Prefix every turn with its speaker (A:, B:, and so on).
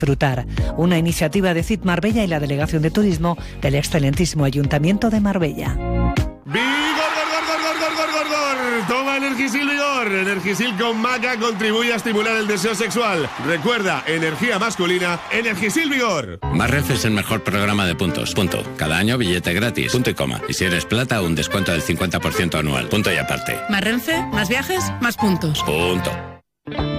A: Disfrutar, una iniciativa de CIT Marbella y la Delegación de Turismo del excelentísimo Ayuntamiento de Marbella.
B: Toma Energisil Vigor. Energisil con maca contribuye a estimular el deseo sexual. Recuerda, energía masculina, Energisil Vigor.
C: Más Renfe es el mejor programa de puntos. Punto. Cada año billete gratis. Punto y coma. Y si eres plata, un descuento del 50% anual. Punto y aparte.
D: Más Renfe, más viajes, más puntos.
C: Punto.